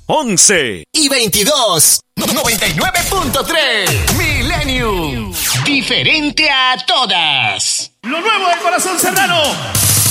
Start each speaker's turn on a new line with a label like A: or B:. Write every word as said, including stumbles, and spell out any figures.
A: once
B: y veintidós. noventa y nueve punto tres. Millennium. Diferente a todas.
C: Lo nuevo del Corazón Serrano.